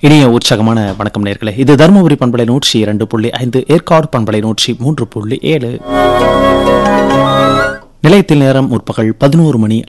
இனிய உற்சாகமான வணக்கம் நேயர்களே. இது தருமபுரி பண்பலை 102.5, ஏற்காடு பண்பலை 103.7. நிலையத்தில் நேரம் முற்பகல் 11 மணி